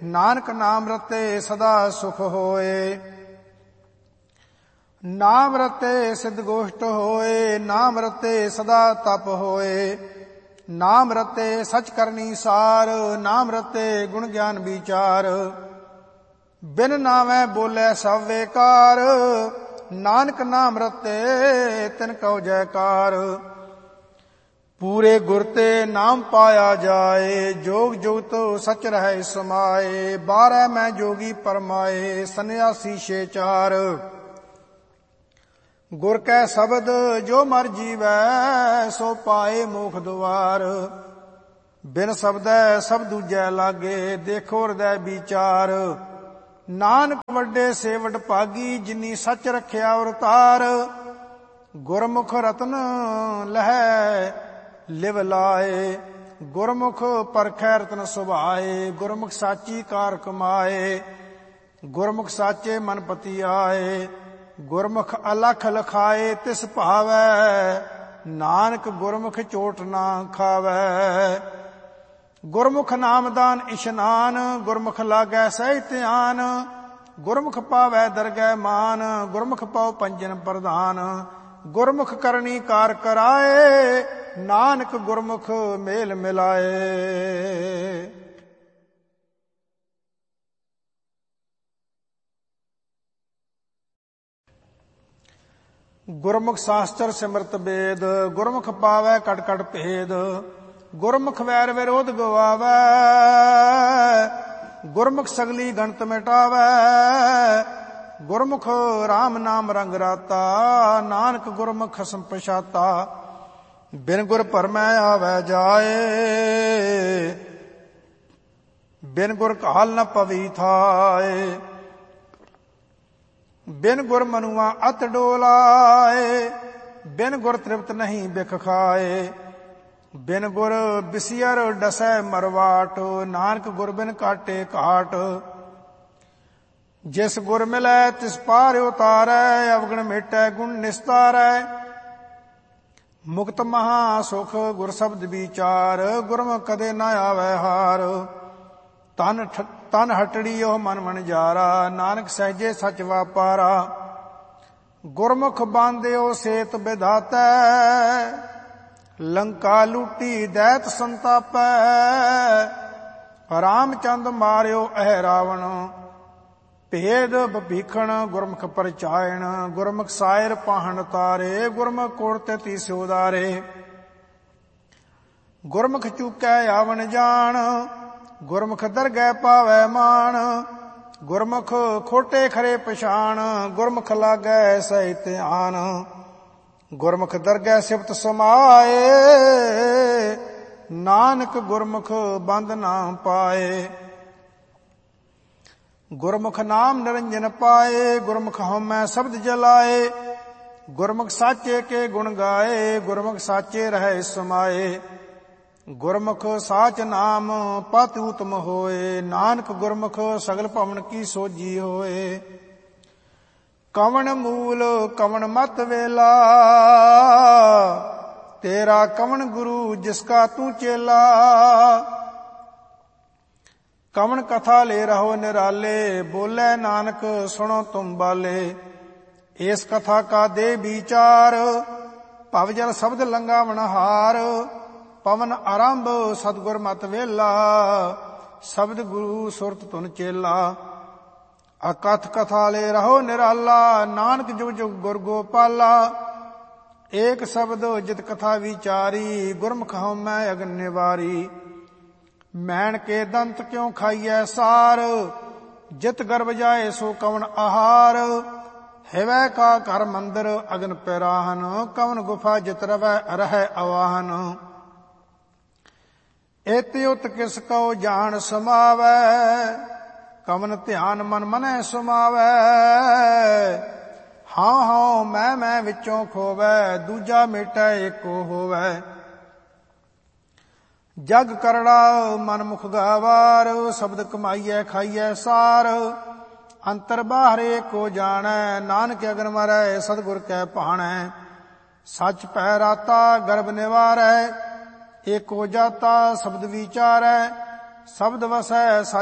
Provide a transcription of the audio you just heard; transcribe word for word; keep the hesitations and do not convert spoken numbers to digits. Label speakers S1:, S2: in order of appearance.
S1: ਨਾਨਕ ਨਾਮ ਰਤੇ ਸਦਾ ਸੁਖ ਹੋਏ। ਨਾਮ ਰਤੇ ਸਿੱਧ ਗੋਸ਼ਟ ਹੋਏ, ਨਾਮ ਰਤੇ ਸਦਾ ਤਪ ਹੋਏ। ਨਾਮ ਰਤੇ ਸਚ ਕਰਨੀ ਸਾਰ, ਨਾਮ ਰਤੇ ਗੁਣ ਗਿਆਨ ਵਿਚਾਰ। ਬਿਨ ਨਾਵੇਂ ਬੋਲੇ ਸਭ ਵੇਕਾਰ, ਨਾਨਕ ਨਾਮ ਰਤੇ ਤਿਨ ਕਉ ਜੈਕਾਰ। ਪੂਰੇ ਗੁਰ ਤੇ ਨਾਮ ਪਾਇਆ ਜਾਏ, ਜੋਗ ਜੁਗਤ ਸਚ ਰਹਿ ਸਮਾਏ। ਬਾਰਹ ਮੈਂ ਜੋਗੀ ਪਰਮਾਏ, ਸੰਨਿਆਸੀ ਛੇ ਚਾਰ। ਗੁਰ ਕੈ ਸ਼ਬਦ ਜੋ ਮਰ ਜੀਵੈ, ਸੋ ਪਾਏ ਮੋਖ ਦੁਆਰ। ਬਿਨ ਸ਼ਬਦੈ ਸਭ ਦੂਜੈ ਲਾਗੇ, ਦੇਖੋ ਹਿਰਦੈ ਵਿਚਾਰ। ਨਾਨਕ ਵੱਡੇ ਸੇ ਵਡ ਭਾਗੀ, ਜਿਨੀ ਸੱਚ ਰਖਿਆ ਅਵਤਾਰ। ਗੁਰਮੁਖ ਰਤਨ ਲਹੈ ਲਿਵ ਲਾਏ, ਗੁਰਮੁਖ ਪਰਖੈ ਰਤਨ ਸੁਭਾਏ। ਗੁਰਮੁਖ ਸਾਚੀ ਕਾਰ ਕਮਾਏ, ਗੁਰਮੁਖ ਸਾਚੇ ਮਨ ਪਤੀ ਆਏ। ਗੁਰਮੁਖ ਅਲਖ ਲਖਾਏ, ਤਿਸ ਭਾਵੈ, ਨਾਨਕ ਗੁਰਮੁਖ ਚੋਟ ਨਾ ਖਾਵੈ। ਗੁਰਮੁਖ ਨਾਮਦਾਨ ਇਸ਼ਨਾਨ, ਗੁਰਮੁਖ ਲਾਗੈ ਸਹਿ ਧਿਆਨ। ਗੁਰਮੁਖ ਪਾਵੈ ਦਰਗਹਿ ਮਾਨ, ਗੁਰਮੁਖ ਪਾਉ ਪੰਜਨ ਪ੍ਰਧਾਨ। ਗੁਰਮੁਖ ਕਰਨੀ ਕਾਰ ਕਰਾਏ, ਨਾਨਕ ਗੁਰਮੁਖ ਮੇਲ ਮਿਲਾਏ। ਗੁਰਮੁਖ ਸ਼ਾਸਤਰ ਸਿਮਰਤ ਵੇਦ, ਗੁਰਮੁਖ ਪਾਵੈ ਕਟ ਕਟ ਭੇਦ। ਗੁਰਮੁਖ ਵੈਰ ਵਿਰੋਧ ਗਵਾਵੈ, ਗੁਰਮੁਖ ਸਗਲੀ ਗਣਤ ਮਿਟਾਵੈ। ਗੁਰਮੁਖ ਰਾਮ ਨਾਮ ਰੰਗ ਰਾਤਾ, ਨਾਨਕ ਗੁਰਮੁਖ ਖਸਮ ਪਛਾਤਾ। ਬਿਨ ਗੁਰ ਭਰਮੈ ਆਵੈ ਜਾਏ, ਬਿਨ ਗੁਰ ਕਾਲ ਨ ਪਵੀ ਥਾਏ। ਬਿਨ ਗੁਰ ਮਨੁਆ ਅਤ ਡੋਲਾਏ, ਬਿਨ ਗੁਰ ਤ੍ਰਿਪਤ ਨਹੀਂ ਬਿਖ ਖਾਏ। ਬਿਨ ਗੁਰ ਬਿਸਿਅਰ ਡਸੈ ਮਰਵਾਟ, ਨਾਨਕ ਗੁਰ ਬਿਨ ਕਾਟੇ ਘਾਟ। ਜਿਸ ਗੁਰ ਮਿਲੈ ਤਿਸ ਪਾਰ ਉਤਾਰੈ, ਅਵਗਣ ਮੇਟੈ ਗੁਣ ਨਿਸਤਾਰੈ। ਮੁਕਤ ਮਹਾ ਸੁਖ ਗੁਰ ਸ਼ਬਦ ਵਿਚਾਰ, ਗੁਰਮੁਖ ਕਦੇ ਨਾ ਆਵੈ ਹਾਰ। ਤਨ ਤਨ ਹਟੜੀ ਉਹ ਮਨ ਵਣਜਾਰਾ, ਨਾਨਕ ਸਹਿਜੇ ਸਚ ਵਾਪਾਰਾ। ਗੁਰਮੁਖ ਬਾਂਧਿਓ ਸੇਤ ਵਿਧਾਤੈ, ਲੰਕਾ ਲੂਟੀ ਦੈਤ ਸੰਤਾਪੈ। ਰਾਮਚੰਦ ਮਾਰਿਓ ਅਹਿ ਰਾਵਣ, ਭੇਦ ਭੀਖਣ ਗੁਰਮੁਖ ਪਰਚਾਇਣ। ਗੁਰਮੁਖ ਸਾਇਰ ਪਾਹਣ ਤਾਰੇ, ਗੁਰਮੁਖ ਕੋੜ ਤੇ ਤੀਸਿ ਉਦਾਰੇ। ਗੁਰਮੁਖ ਚੂਕੈ ਆਵਣ ਜਾਣ, ਗੁਰਮੁਖ ਦਰਗਹਿ ਪਾਵੈ ਮਾਣ। ਗੁਰਮੁਖ ਖੋਟੇ ਖਰੇ ਪਛਾਣ, ਗੁਰਮੁਖ ਲਾਗੈ ਸਹਿ ਧਿਆਨ। ਗੁਰਮੁਖ ਦਰਗਹਿ ਸਿਫਤ ਸਮਾਏ, ਨਾਨਕ ਗੁਰਮੁਖ ਬੰਧ ਨਾ ਪਾਏ। ਗੁਰਮੁਖ ਨਾਮ ਨਿਰੰਜਨ ਪਾਏ, ਗੁਰਮੁਖ ਹਉਮੈ ਸ਼ਬਦ ਜਲਾਏ। ਗੁਰਮੁਖ ਸਾਚੇ ਕੇ ਗੁਣ ਗਾਏ, ਗੁਰਮੁਖ ਸਾਚੇ ਰਹਿ ਸਮਾਏ। ਗੁਰਮੁਖ ਸਾਚ ਨਾਮ ਪਤਿ ਉਤਮ ਹੋਏ, ਨਾਨਕ ਗੁਰਮੁਖ ਸਗਲ ਭਵਨ ਕੀ ਸੋਜੀ ਹੋਏ। ਕਵਣ ਮੂਲ ਕਵਣ ਮਤ ਵੇਲਾ, ਤੇਰਾ ਕਵਣ ਗੁਰੂ ਜਿਸਕਾ ਤੂੰ ਚੇਲਾ। ਕਵਣ ਕਥਾ ਲੈ ਰਹੋ ਨਿਰਾਲੇ, ਬੋਲੇ ਨਾਨਕ ਸੁਣੋ ਤੁਮ ਬਾਲੇ। ਇਸ ਕਥਾ ਕਾ ਦੇ ਵਿਚਾਰ, ਭਵ ਜਲ ਸ਼ਬਦ ਲੰਘਾਵਣ ਹਾਰ। ਪਵਨ ਆਰੰਭ ਸਤਿਗੁਰ ਮਤ ਵੇਲਾ, ਸ਼ਬਦ ਗੁਰੂ ਸੁਰਤ ਤੁਨ ਚੇਲਾ। ਅਕਥ ਕਥਾ ਲੈ ਰਹੋ ਨਿਰਾਲਾ, ਨਾਨਕ ਜੁਗ ਜੁਗ ਗੁਰ ਗੋਪਾਲਾ। ਏਕ ਸ਼ਬਦ ਜਿਤ ਕਥਾ ਵਿਚਾਰੀ, ਗੁਰਮੁਖ ਹਉਮੈ ਅਗਨ ਨਿਵਾਰੀ। ਮੈਣ ਕੇ ਦੰਤ ਕਿਉ ਖਾਈਐ ਸਾਰ, ਜਿਤ ਗਰਭ ਜਾਏ ਸੋ ਕਵਣ ਆਹਾਰ। ਹਿਵੈ ਕਾ ਘਰ ਮੰਦਰ ਅਗਨ ਪਿਰਾਹਨ, ਕਵਣ ਗੁਫਾ ਜਿਤ ਰਵੈ ਰਹੈ ਅਵਾਹਨ। ਏਤਿ ਉਤ ਕਿਸ ਕਉ ਜਾਣ ਸਮਾਵੈ, ਕਵਨ ਧਿਆਨ ਮਨ ਮਨੈ ਸੁਮਾਵੈ। ਹਾਂ ਹਾਂ ਮੈਂ ਮੈਂ ਵਿੱਚੋਂ ਖੋਵੈ, ਦੂਜਾ ਮੇਟੈ ਏਕੋ ਹੋਵੈ। ਜਗ ਕਰੜਾ ਮਨ ਮੁਖ ਗਾਵਾਰ, ਸ਼ਬਦ ਕਮਾਈਐ ਖਾਈਐ ਸਾਰ। ਅੰਤਰ ਬਾਹਰ ਏਕੋ ਜਾਣੈ, ਨਾਨਕ ਅਗਨ ਮਰੈ ਸਤਿਗੁਰ ਕੈ ਭਾਣੈ। ਸਚ ਪੈ ਰਾਤਾ ਗਰਭ ਨਿਵਾਰੈ, ਏਕੋ ਜਾਤਾ ਸ਼ਬਦ ਵਿਚਾਰੈ। ਸ਼ਬਦ ਵਸੈ